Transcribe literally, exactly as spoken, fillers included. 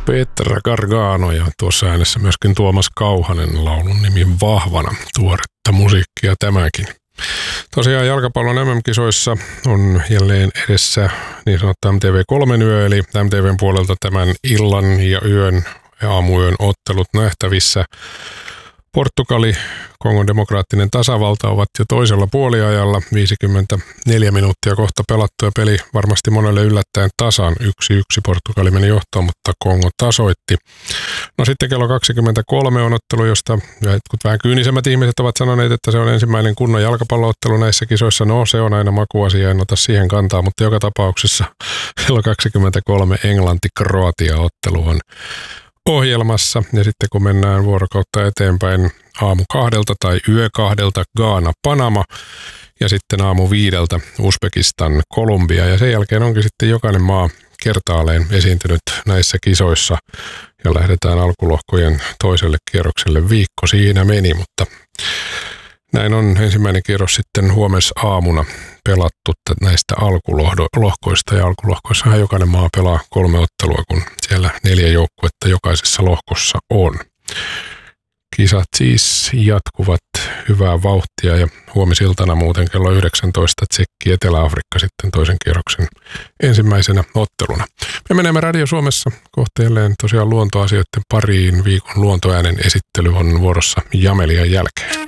Petra Gargano ja tuossa äänessä myöskin Tuomas Kauhanen, laulun nimi Vahvana. Tuoretta musiikkia tämäkin. Tosiaan jalkapallon M M-kisoissa on jälleen edessä niin sanottu M T V kolme yö, eli M T V:n puolelta tämän illan ja yön ja aamuyön ottelut nähtävissä. Portugali, Kongon demokraattinen tasavalta ovat jo toisella puoliajalla, viisikymmentäneljä minuuttia kohta pelattu ja peli varmasti monelle yllättäen tasan. Yksi yksi Portugali meni johtoon, mutta Kongo tasoitti. No sitten kello kaksikymmentäkolme on ottelu, josta jotkut vähän kyynisemmät ihmiset ovat sanoneet, että se on ensimmäinen kunnon jalkapalloottelu näissä kisoissa. No se on aina makuasia, en ota siihen kantaa, mutta joka tapauksessa kello kaksikymmentäkolme Englanti-Kroatia-ottelu on ohjelmassa. Ja sitten kun mennään vuorokautta eteenpäin aamu kahdelta tai yö kahdelta Ghana, Panama ja sitten aamu viideltä Uzbekistan, Kolumbia. Ja sen jälkeen onkin sitten jokainen maa kertaalleen esiintynyt näissä kisoissa ja lähdetään alkulohkojen toiselle kierrokselle. Viikko siinä meni, mutta näin on ensimmäinen kierros sitten huomis aamuna pelattu näistä alkulohkoista, ja alkulohkoissahan jokainen maa pelaa kolme ottelua, kun siellä neljä joukkuetta jokaisessa lohkossa on. Kisat siis jatkuvat hyvää vauhtia ja huomisiltana muuten kello yhdeksäntoista Tsekki Etelä-Afrikka sitten toisen kierroksen ensimmäisenä otteluna. Me menemme Radio Suomessa kohta jälleen tosiaan luontoasioiden pariin. Viikon luontoäänen esittely on vuorossa Jamelian jälkeen.